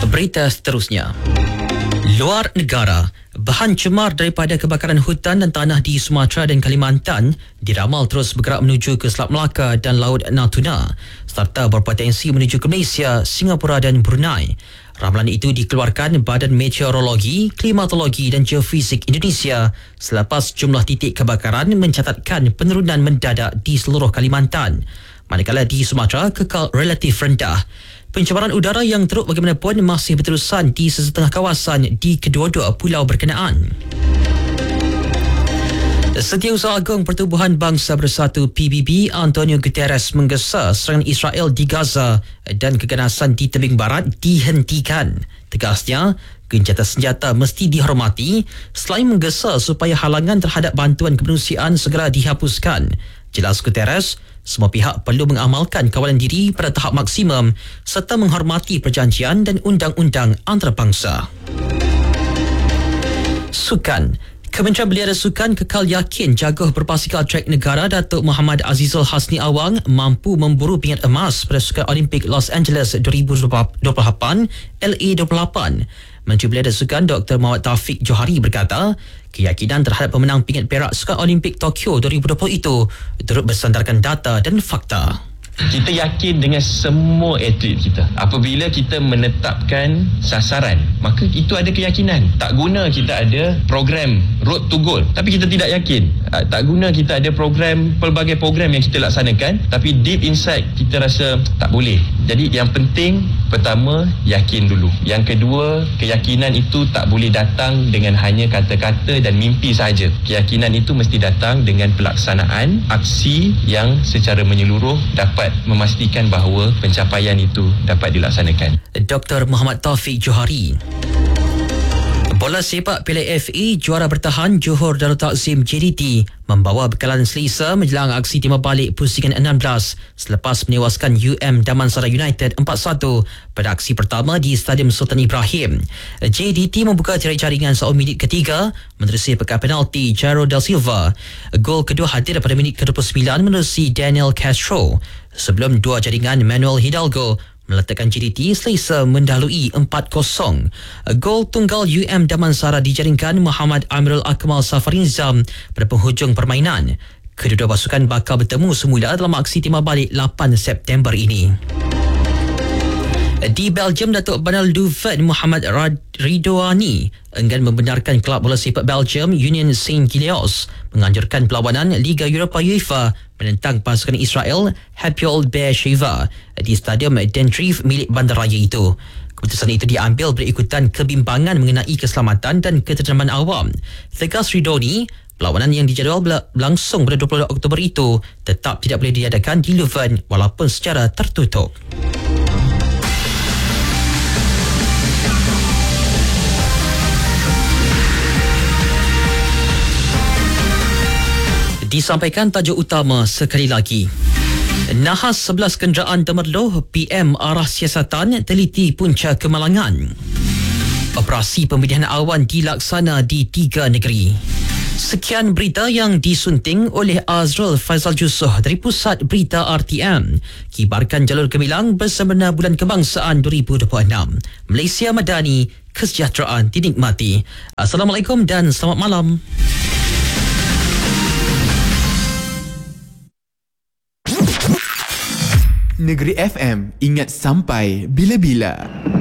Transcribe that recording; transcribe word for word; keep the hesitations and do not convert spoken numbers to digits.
Berita seterusnya. Luar negara, bahan cemar daripada kebakaran hutan dan tanah di Sumatera dan Kalimantan diramal terus bergerak menuju ke Selat Melaka dan Laut Natuna serta berpotensi menuju ke Malaysia, Singapura dan Brunei. Ramalan itu dikeluarkan Badan Meteorologi, Klimatologi dan Geofisik Indonesia selepas jumlah titik kebakaran mencatatkan penurunan mendadak di seluruh Kalimantan. Manakala di Sumatera kekal relatif rendah. Pencemaran udara yang teruk bagaimanapun masih berterusan di sesetengah kawasan di kedua-dua pulau berkenaan. Setiausaha Agung Pertubuhan Bangsa Bersatu P B B Antonio Guterres menggesa serangan Israel di Gaza dan keganasan di tebing barat dihentikan. Tegasnya, gencatan senjata mesti dihormati selain menggesa supaya halangan terhadap bantuan kemanusiaan segera dihapuskan. Jelas Guterres, semua pihak perlu mengamalkan kawalan diri pada tahap maksimum serta menghormati perjanjian dan undang-undang antarabangsa. Sukan. Kementerian Belia dan Sukan kekal yakin jaguh berbasikal trek negara Datuk Muhammad Azizul Hasni Awang mampu memburu pingat emas pada Sukan Olimpik Los Angeles dua ribu dua puluh lapan L A dua puluh lapan. Menteri Belia dan Sukan Doktor Muhammad Taufik Johari berkata, keyakinan terhadap pemenang pingat perak Sukan Olimpik Tokyo dua ribu dua puluh itu turut bersandarkan data dan fakta. Kita yakin dengan semua atlet kita. Apabila kita menetapkan sasaran, maka itu ada keyakinan. Tak guna kita ada program Road to Goal, tapi kita tidak yakin. Tak guna kita ada program, pelbagai program yang kita laksanakan, tapi deep inside kita rasa tak boleh. Jadi yang penting, pertama, yakin dulu. Yang kedua, keyakinan itu tak boleh datang dengan hanya kata-kata dan mimpi sahaja. Keyakinan itu mesti datang dengan pelaksanaan aksi yang secara menyeluruh dapat memastikan bahawa pencapaian itu dapat dilaksanakan. Doktor Muhammad Taufik Johari. Bola sepak Piala F A juara bertahan Johor Darul Takzim J D T membawa bekalan selesa menjelang aksi timah balik pusingan enam belas selepas menewaskan U M Damansara United empat satu pada aksi pertama di Stadium Sultan Ibrahim. J D T membuka tirai jaringan saat minit ketiga menerusi pekan penalti Jairo Del Silva. Gol kedua hadir pada minit ke dua puluh sembilan menerusi Daniel Castro. Sebelum dua jaringan Manuel Hidalgo meletakkan J D T selesa mendahului empat kosong. Gol tunggal U M Damansara dijaringkan Muhammad Amirul Akmal Safarinzam pada penghujung permainan. Kedua-dua pasukan bakal bertemu semula dalam aksi timah balik lapan September ini. Di Belgium, Datuk Banal Duvet Muhammad Ridwani enggan membenarkan kelab bola sepak Belgium Union Saint-Gilloise menganjurkan perlawanan Liga Eropah UEFA menentang pasukan Israel Hapoel Be'er-Sheva di Stadium Dendrief milik bandaraya itu. Keputusan itu diambil berikutan kebimbangan mengenai keselamatan dan ketentraman awam. Tegas Ridwani, perlawanan yang dijadual berlangsung pada dua puluh dua Oktober itu tetap tidak boleh diadakan di Leuven walaupun secara tertutup. Disampaikan tajuk utama sekali lagi. Nahas sebelas kenderaan temerloh, P M arah siasatan teliti punca kemalangan. Operasi pemilihan awan dilaksana di tiga negeri. Sekian berita yang disunting oleh Azrul Faizal Jusoh dari Pusat Berita R T M. Kibarkan jalur gemilang bersempena Bulan Kebangsaan dua ribu dua puluh enam. Malaysia Madani, kesejahteraan dinikmati. Assalamualaikum dan selamat malam. Negeri F M, ingat sampai bila-bila.